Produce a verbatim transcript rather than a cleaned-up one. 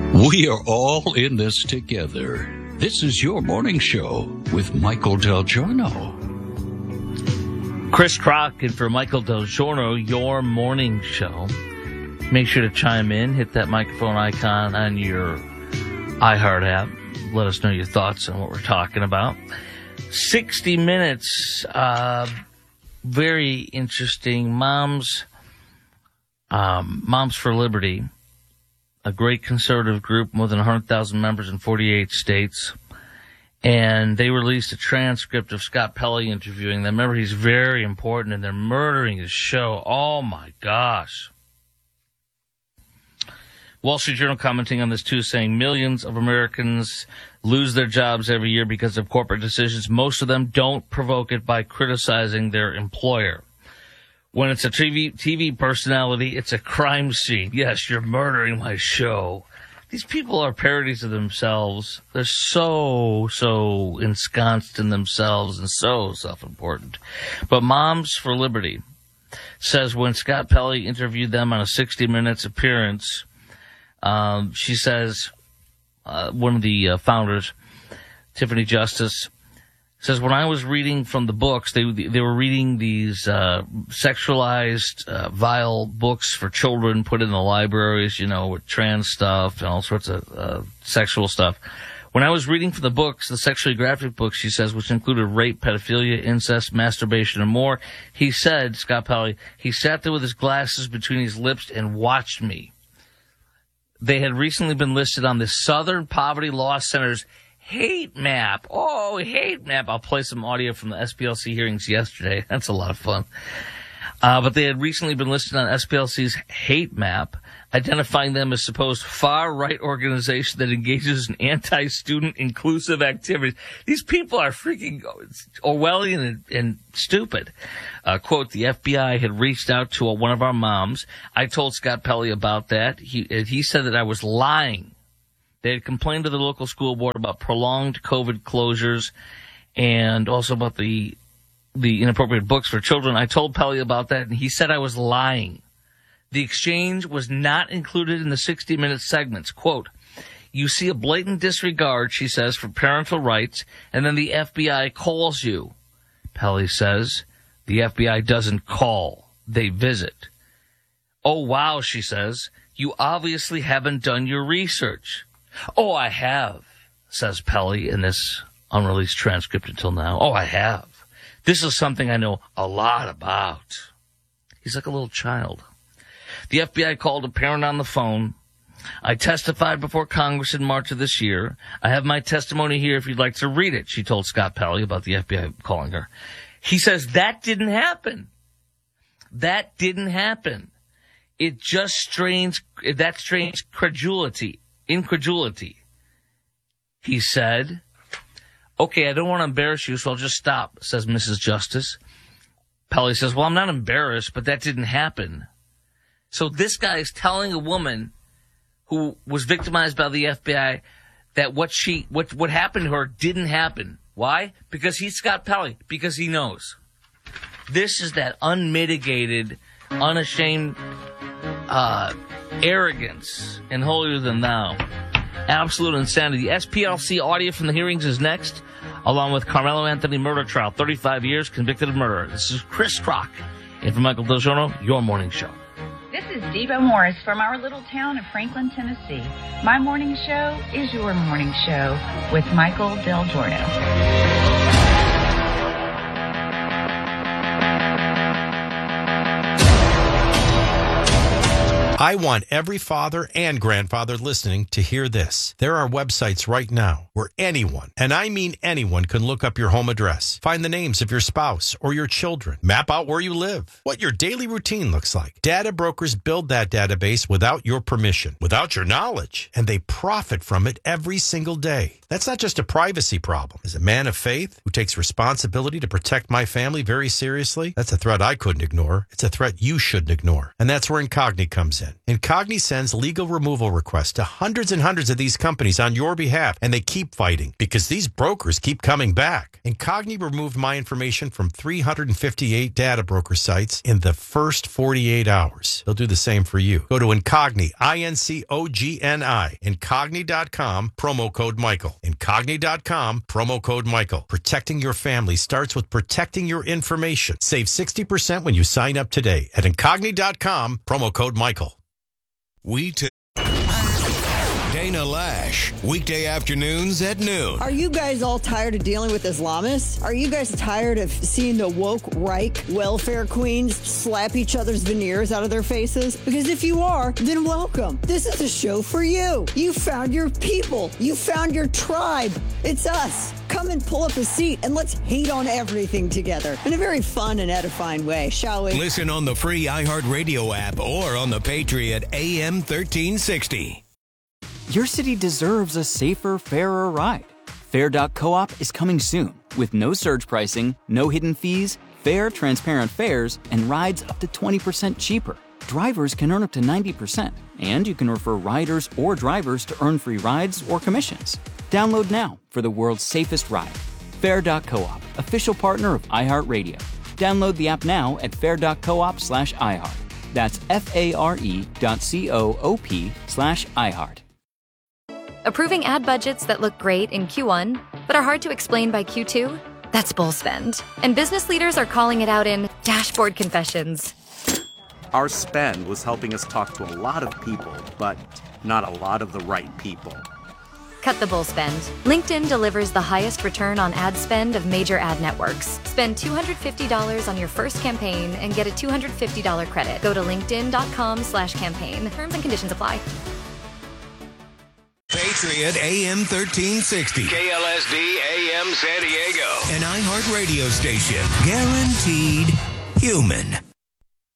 We are all in this together. This is your morning show with Michael Del Giorno. Chris Crock and for Michael Del Giorno, your morning show. Make sure to chime in, hit that microphone icon on your iHeart app. Let us know your thoughts on what we're talking about. sixty minutes, uh, very interesting. Moms, um, Moms for Liberty, a great conservative group, more than one hundred thousand members in forty-eight states. And they released a transcript of Scott Pelley interviewing them. Remember, he's very important, and they're murdering his show. Oh, my gosh. Wall Street Journal commenting on this, too, saying millions of Americans lose their jobs every year because of corporate decisions. Most of them don't provoke it by criticizing their employer. When it's a T V, T V personality, it's a crime scene. Yes, you're murdering my show. These people are parodies of themselves. They're so, so ensconced in themselves and so self-important. But Moms for Liberty says when Scott Pelley interviewed them on a sixty minutes appearance, um, she says, uh, one of the uh, founders, Tiffany Justice, says, when I was reading from the books, they they were reading these uh, sexualized, uh, vile books for children put in the libraries, you know, with trans stuff and all sorts of uh, sexual stuff. When I was reading from the books, the sexually graphic books, she says, which included rape, pedophilia, incest, masturbation, and more, he said, Scott Pelley, he sat there with his glasses between his lips and watched me. They had recently been listed on the Southern Poverty Law Center's hate map. Oh, hate map. I'll play some audio from the S P L C hearings yesterday. That's a lot of fun. Uh, but they had recently been listed on S P L C's hate map, identifying them as supposed far-right organization that engages in anti-student inclusive activities. These people are freaking Orwellian and, and stupid. Uh, quote, the F B I had reached out to a, one of our moms. I told Scott Pelley about that. He, he said that I was lying. They had complained to the local school board about prolonged COVID closures and also about the the inappropriate books for children. I told Pelley about that, and he said I was lying. The exchange was not included in the sixty minute segments. Quote, you see a blatant disregard, she says, for parental rights, and then the F B I calls you. Pelley says, the F B I doesn't call. They visit. Oh, wow, she says, you obviously haven't done your research. Oh, I have, says Pelley in this unreleased transcript until now. Oh, I have. This is something I know a lot about. He's like a little child. The F B I called a parent on the phone. I testified before Congress in March of this year. I have my testimony here if you'd like to read it, she told Scott Pelley about the F B I calling her. He says that didn't happen. That didn't happen. It just strains, that strains credulity. Incredulity. He said, okay, I don't want to embarrass you, so I'll just stop, says Missus Justice. Pelley says, well, I'm not embarrassed, but that didn't happen. So this guy is telling a woman who was victimized by the F B I that what she, what, what happened to her didn't happen. Why? Because he's Scott Pelley. Because he knows. This is that unmitigated, unashamed, uh, arrogance and holier than thou. Absolute insanity. S P L C audio from the hearings is next, along with Carmelo Anthony murder trial, thirty-five years, convicted of murder. This is Chris Crock. And for Michael Del Giorno, your morning show. This is Devo Morris from our little town of Franklin, Tennessee. My morning show is your morning show with Michael Del Giorno. I want every father and grandfather listening to hear this. There are websites right now where anyone, and I mean anyone, can look up your home address, find the names of your spouse or your children, map out where you live, what your daily routine looks like. Data brokers build that database without your permission, without your knowledge, and they profit from it every single day. That's not just a privacy problem. As a man of faith who takes responsibility to protect my family very seriously, that's a threat I couldn't ignore. It's a threat you shouldn't ignore. And that's where Incogni comes in. in. Incogni sends legal removal requests to hundreds and hundreds of these companies on your behalf, and they keep fighting because these brokers keep coming back. Incogni removed my information from three hundred fifty-eight data broker sites in the first forty-eight hours. They'll do the same for you. Go to Incogni, I N C O G N I, Incogni dot com, promo code Michael. Incogni dot com, promo code Michael. Protecting your family starts with protecting your information. Save sixty percent when you sign up today at Incogni dot com, promo code Michael. We t- Dana Lash, weekday afternoons at noon. Are you guys all tired of dealing with Islamists? Are you guys tired of seeing the woke Reich welfare queens slap each other's veneers out of their faces? Because if you are, then welcome. This is a show for you. You found your people. You found your tribe. It's us. Come and pull up a seat and let's hate on everything together in a very fun and edifying way, shall we? Listen on the free iHeartRadio app or on the Patriot A M thirteen sixty. Your city deserves a safer, fairer ride. Fair dot coop is coming soon with no surge pricing, no hidden fees, fair, transparent fares, and rides up to twenty percent cheaper. Drivers can earn up to ninety percent, and you can refer riders or drivers to earn free rides or commissions. Download now for the world's safest ride. Fair dot coop, official partner of iHeartRadio. Download the app now at fair dot coop slash iHeart. That's F-A-R-E dot C-O-O-P slash iHeart. Approving ad budgets that look great in Q one, but are hard to explain by Q two? That's bull spend. And business leaders are calling it out in Dashboard Confessions. Our spend was helping us talk to a lot of people, but not a lot of the right people. Cut the bull spend. LinkedIn delivers the highest return on ad spend of major ad networks. Spend two hundred fifty dollars on your first campaign and get a two hundred fifty dollars credit. Go to linkedin.com slash campaign. Terms and conditions apply. Patriot A M thirteen sixty. K L S D A M San Diego. An iHeartRadio station. Guaranteed human.